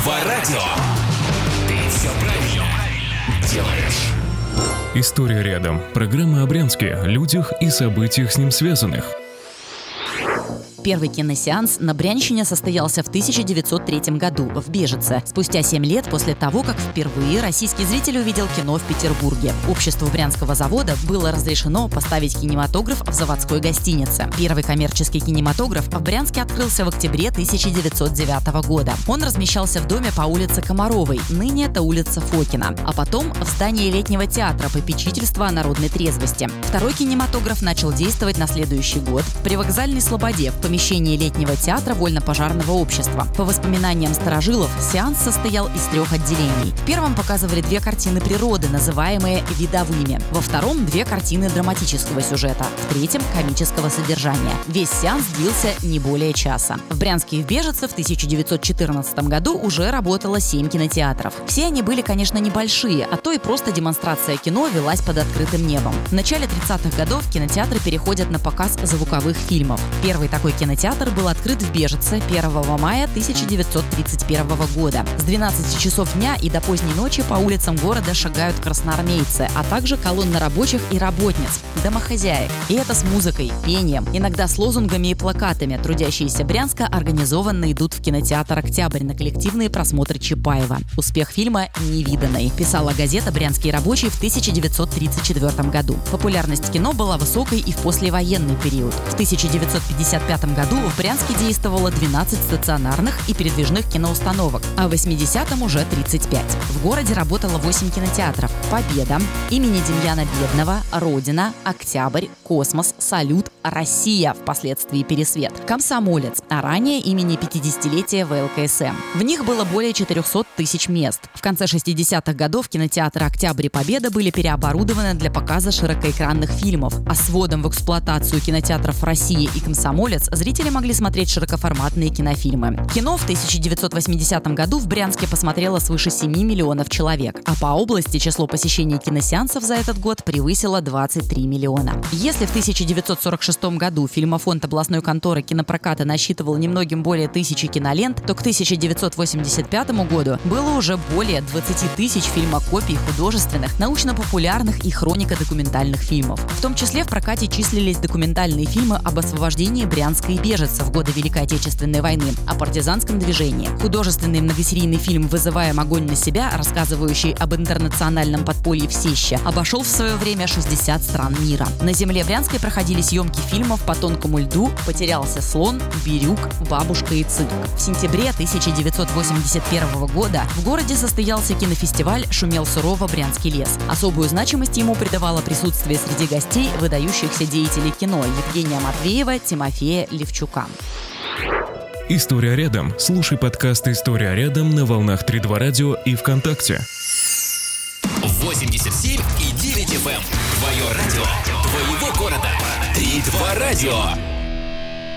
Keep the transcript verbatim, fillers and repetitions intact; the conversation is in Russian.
два радио. Ты все правильно делаешь. История рядом. Программа о Брянске, людях и событиях с ним связанных. Первый киносеанс на Брянщине состоялся в тысяча девятьсот третьем году в Бежице, спустя семь лет после того, как впервые российский зритель увидел кино в Петербурге. Обществу Брянского завода было разрешено поставить кинематограф в заводской гостинице. Первый коммерческий кинематограф в Брянске открылся в октябре тысяча девятьсот девятого года. Он размещался в доме по улице Комаровой, ныне это улица Фокина, а потом в здании летнего театра попечительства о народной трезвости. Второй кинематограф начал действовать на следующий год в привокзальной Слободе в помещении летнего театра вольно-пожарного общества. По воспоминаниям старожилов, сеанс состоял из трех отделений. В первом показывали две картины природы, называемые видовыми. Во втором – две картины драматического сюжета. В третьем – комического содержания. Весь сеанс длился не более часа. В Брянске и в Бежице в тысяча девятьсот четырнадцатом году уже работало семь кинотеатров. Все они были, конечно, небольшие, а то и просто демонстрация кино велась под открытым небом. В начале тридцатых годов кинотеатры переходят на показ звуковых фильмов. Первый такой кинотеатр был открыт в Бежице первого мая тысяча девятьсот тридцать первого года. С двенадцати часов дня и до поздней ночи по улицам города шагают красноармейцы, а также колонна рабочих и работниц, домохозяек. И это с музыкой, пением, иногда с лозунгами и плакатами. Трудящиеся Брянска организованно идут в кинотеатр «Октябрь» на коллективные просмотры Чапаева. Успех фильма невиданный, писала газета «Брянский рабочий» в тысяча девятьсот тридцать четвёртом году. Популярность кино была высокой и в послевоенный период. В тысяча девятьсот пятьдесят пятом году в Брянске действовало двенадцать стационарных и передвижных киноустановок, а в восьмидесятом уже тридцать пять. В городе работало восемь кинотеатров: «Победа», имени Демьяна Бедного, «Родина», «Октябрь», «Космос», «Салют», «Россия», впоследствии «Пересвет», «Комсомолец», а ранее имени пятидесятилетия вэ эл ка эс эм. В них было более четырехсот тысяч мест. В конце шестидесятых годов кинотеатры «Октябрь» и «Победа» были переоборудованы для показа широкоэкранных фильмов, а с вводом в эксплуатацию кинотеатров «Россия» и «Комсомолец» зрители могли смотреть широкоформатные кинофильмы. Кино в тысяча девятьсот восьмидесятом году в Брянске посмотрело свыше семи миллионов человек, а по области число посещений киносеансов за этот год превысило двадцать три миллиона. Если в тысяча девятьсот сорок шестом году фильмофонд областной конторы кинопроката насчитывал немногим более тысячи кинолент, то к тысяча девятьсот восемьдесят пятому году было уже более двадцати тысяч фильмокопий художественных, научно-популярных и хронико-документальных фильмов. В том числе в прокате числились документальные фильмы об освобождении Брянска и Бежица в годы Великой Отечественной войны, о партизанском движении. Художественный многосерийный фильм «Вызываем огонь на себя», рассказывающий об интернациональном подполье в Сище, обошел в свое время шестьдесят стран мира. На земле Брянской проходили съемки фильмов «По тонкому льду», «Потерялся слон», «Бирюк», «Бабушка и цирк». В сентябре тысяча девятьсот восемьдесят первого года в городе состоялся кинофестиваль «Шумел сурово Брянский лес». Особую значимость ему придавало присутствие среди гостей выдающихся деятелей кино Евгения Матвеева, Тимофея Левчука. История рядом. Слушай подкаст «История рядом» на волнах три два радио и ВКонтакте. восемьдесят семь и девять эф эм. Твое радио, твоего города. три два радио.